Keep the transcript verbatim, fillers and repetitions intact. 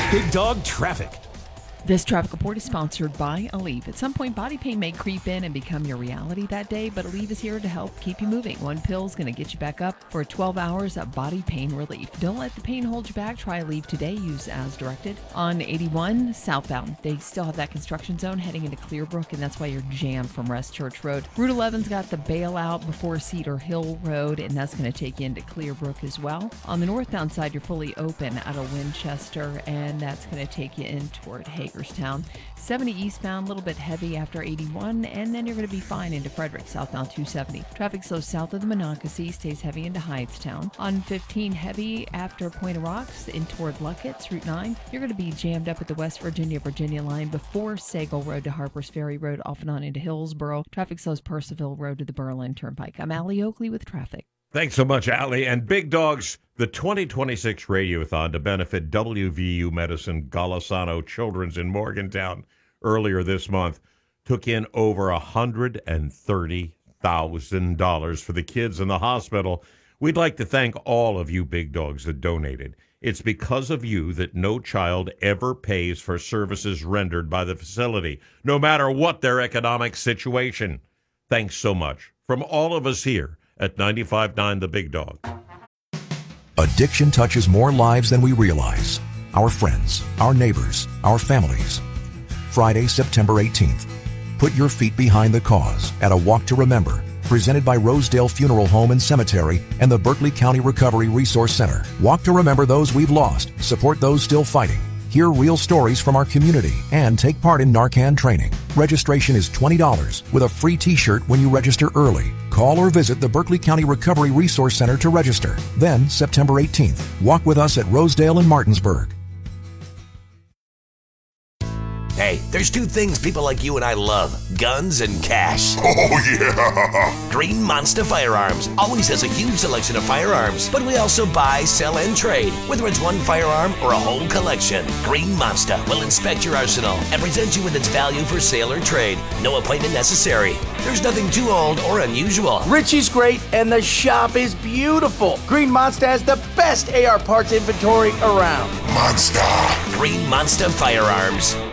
Big Dog Traffic. This traffic report is sponsored by Aleve. At some point, body pain may creep in and become your reality that day, but Aleve is here to help keep you moving. One pill is going to get you back up for twelve hours of body pain relief. Don't let the pain hold you back. Try Aleve today. Use as directed. On eighty-one southbound, they still have that construction zone heading into Clearbrook, and that's why you're jammed from West Church Road. Route eleven's got the bailout before Cedar Hill Road, and that's going to take you into Clearbrook as well. On the northbound side, you're fully open out of Winchester, and that's going to take you in toward Hagerstown. seventy eastbound, a little bit heavy after eighty-one, and then you're going to be fine into Frederick, southbound two seventy. Traffic slows south of the Monocacy, stays heavy into Hightstown. On fifteen, heavy after Point of Rocks in toward Luckett's, Route nine. You're going to be jammed up at the West Virginia-Virginia line before Sagal Road to Harpers Ferry Road, off and on into Hillsboro. Traffic slows Purcellville Road to the Berlin Turnpike. I'm Allie Oakley with traffic. Thanks so much, Allie. And Big Dogs, the twenty twenty-six Radiothon to benefit W V U Medicine Golisano Children's in Morgantown earlier this month took in over one hundred thirty thousand dollars for the kids in the hospital. We'd like to thank all of you Big Dogs that donated. It's because of you that no child ever pays for services rendered by the facility, no matter what their economic situation. Thanks so much from all of us here at ninety-five point nine The Big Dog. Addiction touches more lives than we realize. Our friends, our neighbors, our families. Friday, September eighteenth. Put your feet behind the cause at a Walk to Remember, presented by Rosedale Funeral Home and Cemetery and the Berkeley County Recovery Resource Center. Walk to remember those we've lost, support those still fighting. Hear real stories from our community and take part in Narcan training. Registration is twenty dollars with a free t-shirt when you register early. Call or visit the Berkeley County Recovery Resource Center to register. Then, September eighteenth, walk with us at Rosedale and Martinsburg. Hey, there's two things people like you and I love: guns and cash. Oh, yeah! Green Monster Firearms always has a huge selection of firearms, but we also buy, sell, and trade, whether it's one firearm or a whole collection. Green Monster will inspect your arsenal and present you with its value for sale or trade. No appointment necessary. There's nothing too old or unusual. Richie's great, and the shop is beautiful. Green Monster has the best A R parts inventory around. Monster! Green Monster Firearms.